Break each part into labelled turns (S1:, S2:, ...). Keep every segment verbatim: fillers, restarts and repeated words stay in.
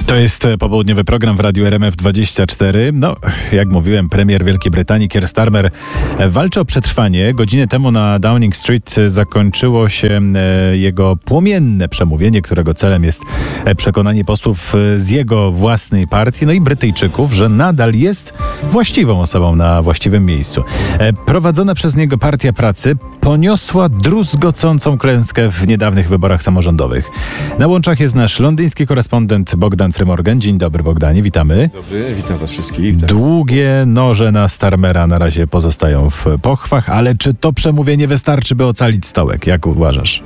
S1: To jest popołudniowy program w Radiu R M F dwadzieścia cztery. No, jak mówiłem, premier Wielkiej Brytanii Keir Starmer walczy o przetrwanie. Godzinę temu na Downing Street zakończyło się jego płomienne przemówienie, którego celem jest przekonanie posłów z jego własnej partii, no i Brytyjczyków, że nadal jest właściwą osobą na właściwym miejscu. Prowadzona przez niego Partia Pracy poniosła druzgocącą klęskę w niedawnych wyborach samorządowych. Na łączach jest nasz londyński korespondent Bogdan Frymorgan. Dzień dobry, Bogdanie, witamy.
S2: Dobry, witam was wszystkich. Tak.
S1: Długie noże na Starmera na razie pozostają w pochwach, ale czy to przemówienie wystarczy, by ocalić stołek? Jak uważasz?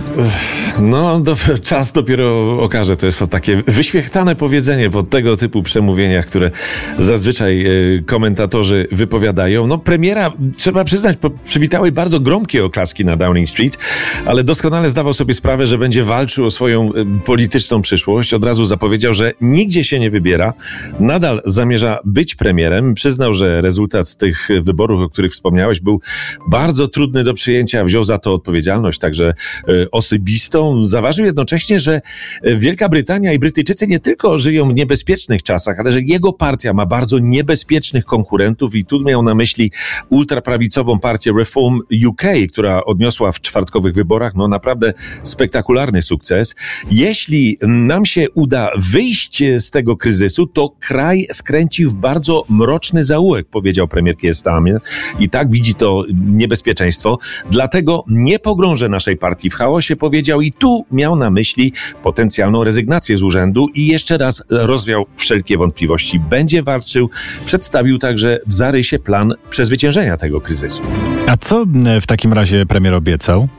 S2: No, do, czas dopiero okaże. To jest to takie wyświechtane powiedzenie po tego typu przemówieniach, które zazwyczaj e, komentatorzy wypowiadają. No, premiera, trzeba przyznać, po, przywitały bardzo gromkie oklaski na Downing Street, ale doskonale zdawał sobie sprawę, że będzie walczył o swoją e, polityczną przyszłość. Od razu zapowiedział, że nigdzie się nie wybiera. Nadal zamierza być premierem. Przyznał, że rezultat tych wyborów, o których wspomniałeś, był bardzo trudny do przyjęcia. Wziął za to odpowiedzialność, także e, osobistą. Zaważył jednocześnie, że Wielka Brytania i Brytyjczycy nie tylko żyją w niebezpiecznych czasach, ale że jego partia ma bardzo niebezpiecznych konkurentów i tu miał na myśli ultraprawicową partię Reform U K, która odniosła w czwartkowych wyborach no naprawdę spektakularny sukces. Jeśli nam się uda wyjść z tego kryzysu, to kraj skręci w bardzo mroczny zaułek, powiedział premier Keir Starmer i tak widzi to niebezpieczeństwo. Dlatego nie pogrążę naszej partii w chaosie, powiedział i tu miał na myśli potencjalną rezygnację z urzędu i jeszcze raz rozwiał wszelkie wątpliwości. Będzie walczył, przedstawił także w zarysie plan przezwyciężenia tego kryzysu.
S1: A co w takim razie premier obiecał?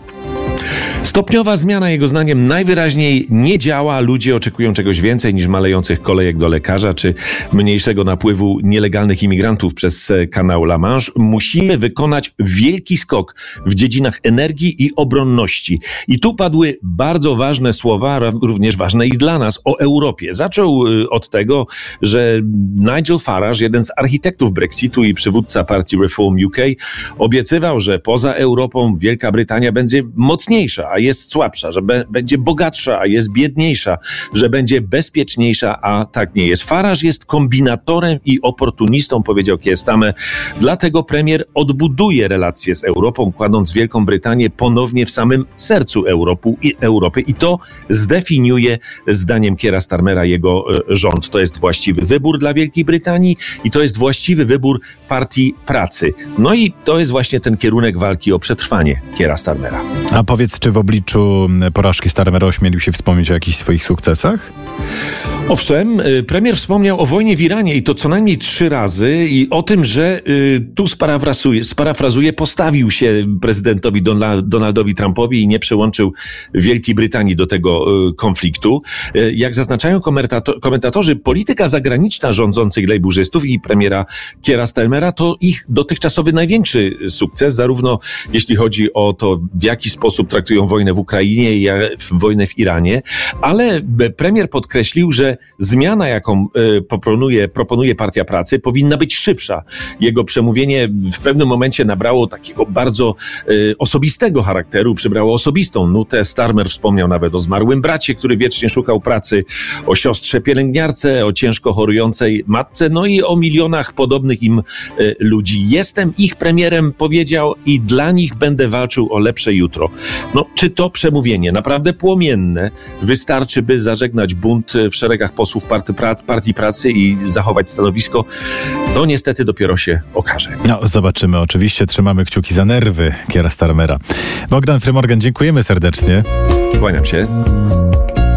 S2: Stopniowa zmiana jego zdaniem najwyraźniej nie działa. Ludzie oczekują czegoś więcej niż malejących kolejek do lekarza czy mniejszego napływu nielegalnych imigrantów przez kanał La Manche. Musimy wykonać wielki skok w dziedzinach energii i obronności. I tu padły bardzo ważne słowa, również ważne i dla nas, o Europie. Zaczął od tego, że Nigel Farage, jeden z architektów Brexitu i przywódca partii Reform U K, obiecywał, że poza Europą Wielka Brytania będzie mocniejsza, a jest słabsza, że be, będzie bogatsza, a jest biedniejsza, że będzie bezpieczniejsza, a tak nie jest. Farage jest kombinatorem i oportunistą, powiedział Keir Starmer. Dlatego premier odbuduje relacje z Europą, kładąc Wielką Brytanię ponownie w samym sercu Europy i, Europy. I to zdefiniuje, zdaniem Keira Starmera, jego e, rząd. To jest właściwy wybór dla Wielkiej Brytanii i to jest właściwy wybór Partii Pracy. No i to jest właśnie ten kierunek walki o przetrwanie Keira Starmera.
S1: A powiedz, czy w obliczu porażki Starmera ośmielił się wspomnieć o jakichś swoich sukcesach?
S2: Owszem, premier wspomniał o wojnie w Iranie i to co najmniej trzy razy i o tym, że y, tu sparafrazuję, sparafrazuję, postawił się prezydentowi Donald, Donaldowi Trumpowi i nie przyłączył Wielkiej Brytanii do tego y, konfliktu. Y, jak zaznaczają komentato- komentatorzy, polityka zagraniczna rządzących lejburzystów i premiera Keira Starmera to ich dotychczasowy największy sukces, zarówno jeśli chodzi o to, w jaki sposób traktują wojnę w Ukrainie i wojnę w Iranie, ale premier podkreślił, że zmiana, jaką y, proponuje, proponuje Partia Pracy, powinna być szybsza. Jego przemówienie w pewnym momencie nabrało takiego bardzo y, osobistego charakteru, przybrało osobistą nutę. Starmer wspomniał nawet o zmarłym bracie, który wiecznie szukał pracy, o siostrze pielęgniarce, o ciężko chorującej matce, no i o milionach podobnych im y, ludzi. Jestem ich premierem, powiedział, i dla nich będę walczył o lepsze jutro. No, czy to przemówienie, naprawdę płomienne, wystarczy, by zażegnać bunt w szeregach posłów partii, partii Pracy i zachować stanowisko? To niestety dopiero się okaże.
S1: No, zobaczymy. Oczywiście trzymamy kciuki za nerwy Keira Starmera. Bogdan Frymorgan, dziękujemy serdecznie.
S2: Kłaniam się.